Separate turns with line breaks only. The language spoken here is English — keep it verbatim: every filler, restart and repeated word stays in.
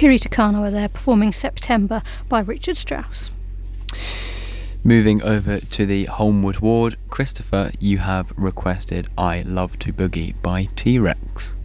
Kiri Te Kanawa there performing September by Richard Strauss.
Moving over to the Holmwood ward, Christopher, you have requested I Love to Boogie by T-Rex.